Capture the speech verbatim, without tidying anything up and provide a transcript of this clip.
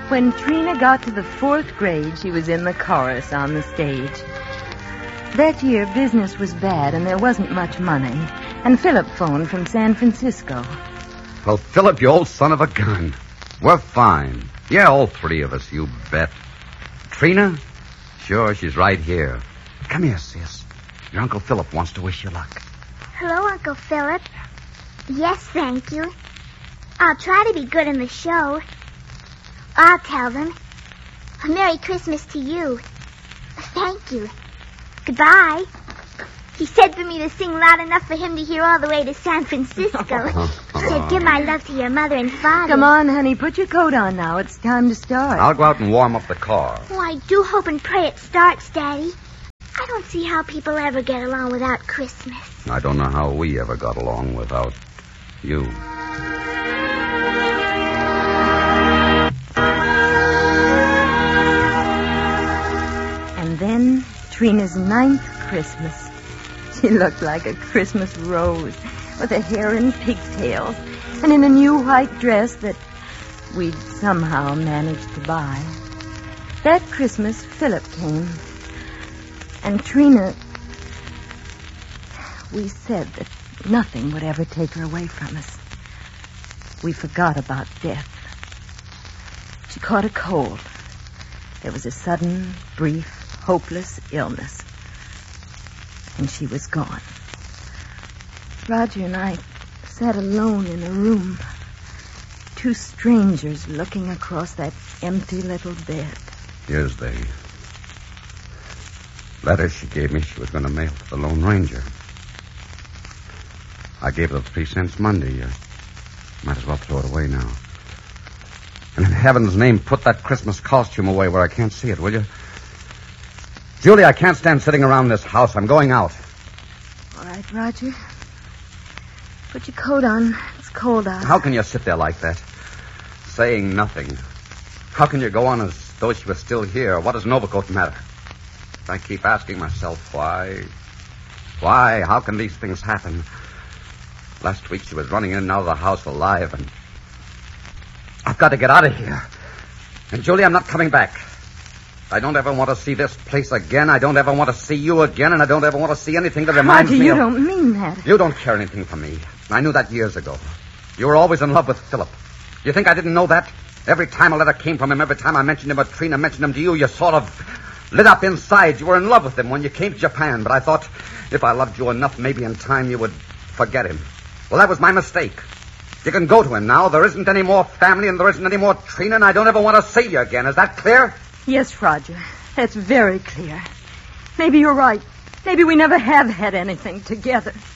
When Trina got to the fourth grade, she was in the chorus on the stage. That year, business was bad and there wasn't much money. And Philip phoned from San Francisco. Well, Philip, you old son of a gun. We're fine. Yeah, all three of us, you bet. Trina? Sure, she's right here. Come here, sis. Your Uncle Philip wants to wish you luck. Hello, Uncle Philip. Yes, thank you. I'll try to be good in the show. I'll tell them. A Merry Christmas to you. Thank you. Goodbye. He said for me to sing loud enough for him to hear all the way to San Francisco. He said, give my love to your mother and father. Come on, honey, put your coat on now. It's time to start. I'll go out and warm up the car. Oh, I do hope and pray it starts, Daddy. I don't see how people ever get along without Christmas. I don't know how we ever got along without you. And then Trina's ninth Christmas. She looked like a Christmas rose with her hair in pigtails and in a new white dress that we'd somehow managed to buy. That Christmas, Philip came. And Trina, we said that nothing would ever take her away from us. We forgot about death. She caught a cold. There was a sudden, brief, hopeless illness. And she was gone. Roger and I sat alone in a room. Two strangers looking across that empty little bed. Here's the letter she gave me she was going to mail to the Lone Ranger. I gave her the three cents Monday. Uh, might as well throw it away now. And in heaven's name, put that Christmas costume away where I can't see it, will you? Julie, I can't stand sitting around this house. I'm going out. All right, Roger. Put your coat on. It's cold out. How can you sit there like that, saying nothing? How can you go on as though she was still here? What does an overcoat matter? I keep asking myself, why? Why? How can these things happen? Last week she was running in and out of the house alive, and I've got to get out of here. And, Julie, I'm not coming back. I don't ever want to see this place again. I don't ever want to see you again, and I don't ever want to see anything that reminds Roger, me you of... you don't mean that. You don't care anything for me. I knew that years ago. You were always in love with Philip. You think I didn't know that? Every time a letter came from him, every time I mentioned him or Trina mentioned him to you, you sort of lit up inside. You were in love with him when you came to Japan, but I thought if I loved you enough, maybe in time you would forget him. Well, that was my mistake. You can go to him now. There isn't any more family and there isn't any more Trina, and I don't ever want to see you again. Is that clear? Yes, Roger. That's very clear. Maybe you're right. Maybe we never have had anything together.